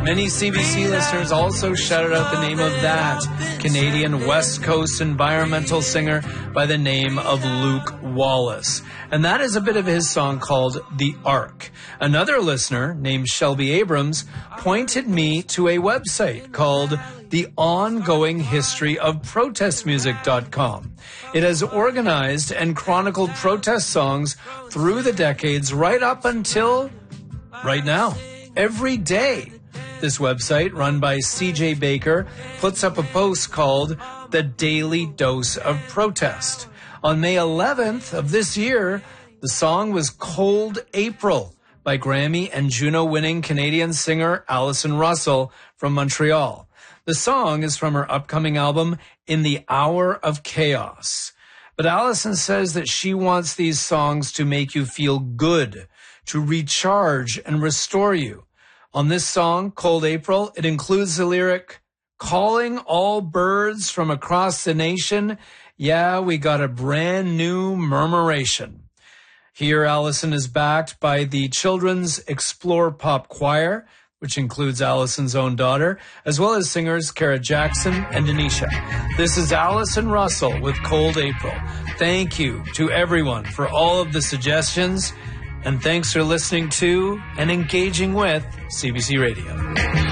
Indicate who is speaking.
Speaker 1: Many CBC listeners also shouted out the name of that Canadian West Coast environmental singer by the name of Luke Wallace. And that is a bit of his song called The Ark. Another listener named Shelby Abrams pointed me to a website called The Ongoing History of ProtestMusic.com. It has organized and chronicled protest songs through the decades right up until right now. Every day, this website, run by CJ Baker, puts up a post called The Daily Dose of Protest. On May 11th of this year, the song was Cold April by Grammy and Juno-winning Canadian singer Allison Russell from Montreal. The song is from her upcoming album, In the Hour of Chaos. But Allison says that she wants these songs to make you feel good, to recharge and restore you. On this song, Cold April, it includes the lyric, calling all birds from across the nation. Yeah, we got a brand new murmuration. Here, Allison is backed by the Children's Explore Pop Choir, which includes Allison's own daughter, as well as singers Kara Jackson and Denisha. This is Allison Russell with Cold April. Thank you to everyone for all of the suggestions, and thanks for listening to and engaging with CBC Radio.